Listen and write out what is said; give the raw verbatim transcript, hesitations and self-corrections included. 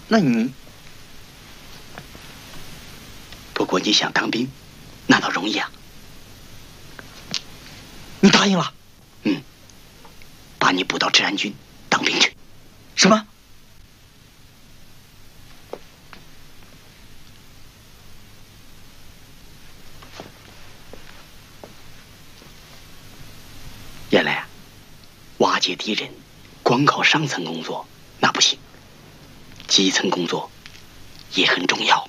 那你， 不过你想当兵，那倒容易啊。 你答应了？ 嗯，把你补到治安军当兵去。 什么？ 原来啊，瓦解敌人，光靠上层工作那不行，基层工作也很重要。